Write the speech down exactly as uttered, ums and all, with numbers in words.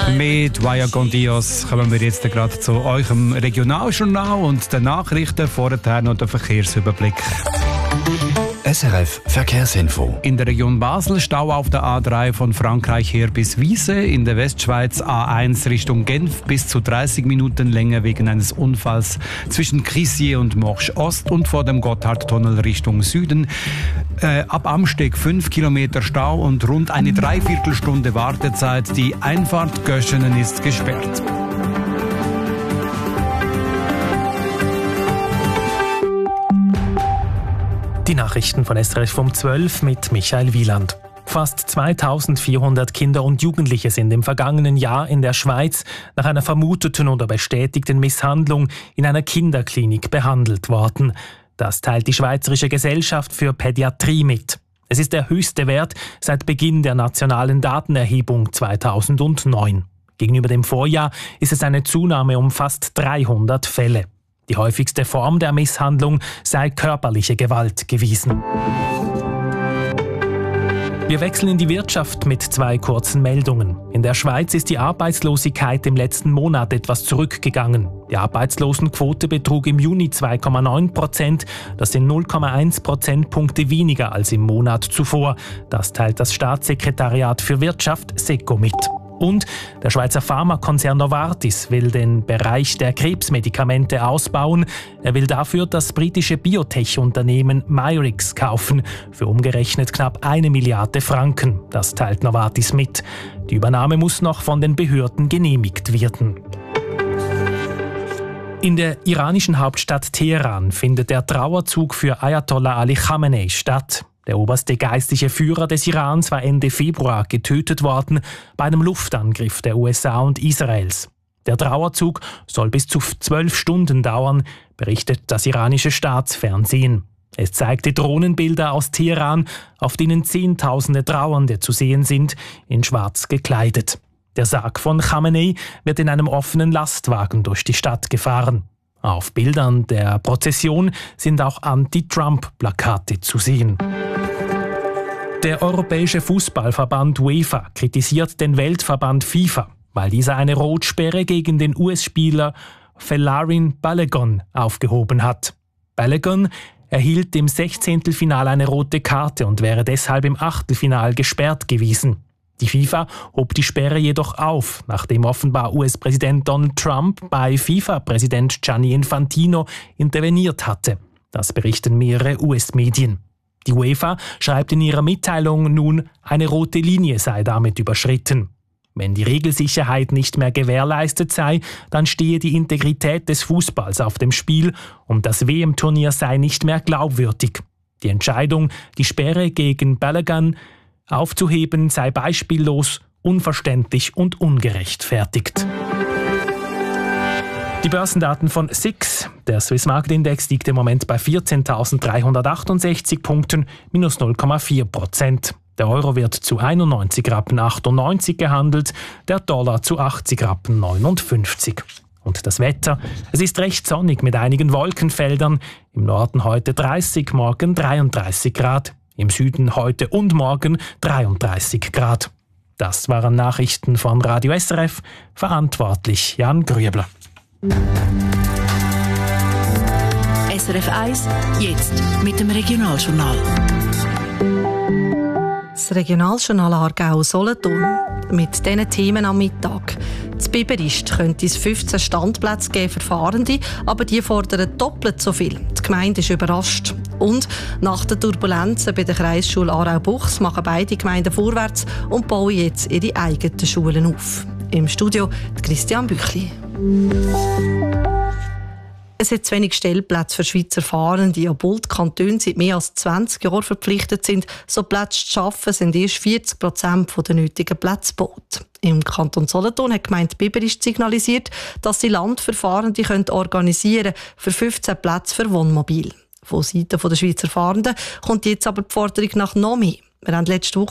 Mit Vaya con Dios kommen wir jetzt gerade zu eurem Regionaljournal und den Nachrichten. Vorher noch der Verkehrsüberblick. S R F Verkehrsinfo. In der Region Basel Stau auf der A drei von Frankreich her bis Wiese. In der Westschweiz A eins Richtung Genf bis zu dreißig Minuten länger wegen eines Unfalls zwischen Crissier und Morsch Ost und vor dem Gotthardtunnel Richtung Süden. Äh, ab Amsteg fünf Kilometer Stau und rund eine Dreiviertelstunde Wartezeit. Die Einfahrt Göschenen ist gesperrt. Die Nachrichten von S R F um zwölf mit Michael Wieland. Fast zweitausendvierhundert Kinder und Jugendliche sind im vergangenen Jahr in der Schweiz nach einer vermuteten oder bestätigten Misshandlung in einer Kinderklinik behandelt worden. Das teilt die Schweizerische Gesellschaft für Pädiatrie mit. Es ist der höchste Wert seit Beginn der nationalen Datenerhebung zweitausendneun. Gegenüber dem Vorjahr ist es eine Zunahme um fast dreihundert Fälle. Die häufigste Form der Misshandlung sei körperliche Gewalt gewesen. Wir wechseln in die Wirtschaft mit zwei kurzen Meldungen. In der Schweiz ist die Arbeitslosigkeit im letzten Monat etwas zurückgegangen. Die Arbeitslosenquote betrug im Juni zwei Komma neun Prozent. Das sind null Komma eins Prozentpunkte weniger als im Monat zuvor. Das teilt das Staatssekretariat für Wirtschaft SECO mit. Und der Schweizer Pharmakonzern Novartis will den Bereich der Krebsmedikamente ausbauen. Er will dafür das britische Biotech-Unternehmen Myrix kaufen, für umgerechnet knapp eine Milliarde Franken. Das teilt Novartis mit. Die Übernahme muss noch von den Behörden genehmigt werden. In der iranischen Hauptstadt Teheran findet der Trauerzug für Ayatollah Ali Khamenei statt. Der oberste geistliche Führer des Irans war Ende Februar getötet worden bei einem Luftangriff der U S A und Israels. Der Trauerzug soll bis zu zwölf Stunden dauern, berichtet das iranische Staatsfernsehen. Es zeigte Drohnenbilder aus Teheran, auf denen Zehntausende Trauernde zu sehen sind, in schwarz gekleidet. Der Sarg von Khamenei wird in einem offenen Lastwagen durch die Stadt gefahren. Auf Bildern der Prozession sind auch Anti-Trump-Plakate zu sehen. Der Europäische Fußballverband UEFA kritisiert den Weltverband FIFA, weil dieser eine Rotsperre gegen den U S-Spieler Folarin Balogun aufgehoben hat. Balogun erhielt im Sechzehntelfinale eine rote Karte und wäre deshalb im Achtelfinal gesperrt gewesen. Die FIFA hob die Sperre jedoch auf, nachdem offenbar U S-Präsident Donald Trump bei FIFA-Präsident Gianni Infantino interveniert hatte. Das berichten mehrere U S-Medien. Die UEFA schreibt in ihrer Mitteilung nun, eine rote Linie sei damit überschritten. Wenn die Regelsicherheit nicht mehr gewährleistet sei, dann stehe die Integrität des Fußballs auf dem Spiel und das W M-Turnier sei nicht mehr glaubwürdig. Die Entscheidung, die Sperre gegen Balogun aufzuheben, sei beispiellos, unverständlich und ungerechtfertigt. Die Börsendaten von S I X. Der Swiss Market Index liegt im Moment bei vierzehntausenddreihundertachtundsechzig Punkten, minus null Komma vier Prozent. Der Euro wird zu einundneunzig Rappen achtundneunzig gehandelt, der Dollar zu achtzig Rappen neunundfünfzig. Und das Wetter? Es ist recht sonnig mit einigen Wolkenfeldern. Im Norden heute dreißig, morgen dreiunddreißig Grad. Im Süden heute und morgen dreiunddreißig Grad. Das waren Nachrichten von Radio S R F. Verantwortlich Jan Grüebler. S R F eins, jetzt mit dem Regionaljournal. Das Regionaljournal Aargau-Solothurn mit diesen Themen am Mittag. Das Biberist könnte es fünfzehn Standplätze geben für Fahrende, aber die fordern doppelt so viel. Die Gemeinde ist überrascht. Und nach den Turbulenzen bei der Kreisschule Aarau-Buchs machen beide Gemeinden vorwärts und bauen jetzt ihre eigenen Schulen auf. Im Studio Christian Büchli. Es hat zu wenig Stellplätze für Schweizer Fahrende, obwohl die Kantone seit mehr als zwanzig Jahren verpflichtet sind, so Plätze zu schaffen, sind erst vierzig Prozent der nötigen Plätze gebaut. Im Kanton Solothurn hat die Gemeinde Biberist signalisiert, dass sie Land für Fahrende organisieren können für fünfzehn Plätze für Wohnmobil. Von Seiten der Schweizer Fahrenden kommt jetzt aber die Forderung nach noch mehr. Wir haben letzte Woche